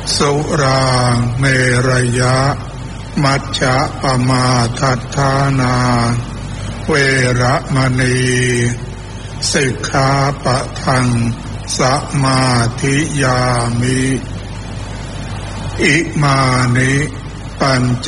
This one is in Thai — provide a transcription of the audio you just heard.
สุราเมรยะมัชฌะปมาทัฏฐานาเวระมณีสิกขาปะทังสมาธิยามิอิมานิปัญจ